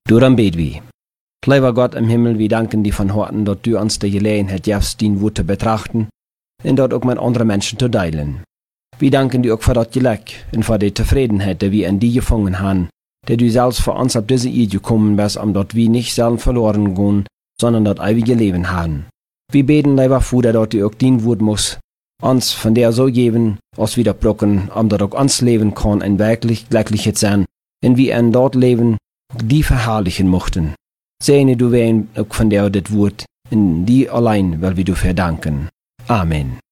Daarom bid wie. Lieber Gott im Himmel, wir danken dir von Herzen, dass du uns die Gelegenheit gibst, dein Wort zu betrachten und dort auch mit anderen Menschen zu teilen. Wir danken dir auch für das Glück und für die Zufriedenheit, die wir in dir gefunden haben, der du selbst für uns auf diese Erde gekommen bist, dass wir nicht selbst verloren gehen, sondern das ewige Leben haben. Wir beten, lieber Vater, dass du auch dein Wort uns von der so geben, als wir das brauchen, dass auch uns Leben kann ein wirklich glückliches sein, und wir in dort Leben die verherrlichen möchten. Segne du wen auch von der das Wort, in die allein, weil wir dir verdanken. Amen.